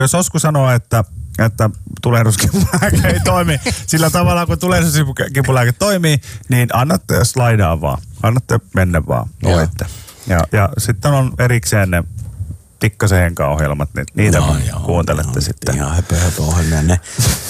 Jos Osku sanoo, että tulehduskipulääke ei toimi sillä tavalla, kun tulehduskipulääke toimii, niin annatte slaidaa vaan. Annatte mennä vaan. Voitte. Ja sitten on erikseen ne Tikkasen Henka-ohjelmat, niin niitä kuuntelette sitten. Ihan höpö-ohjelmia ne.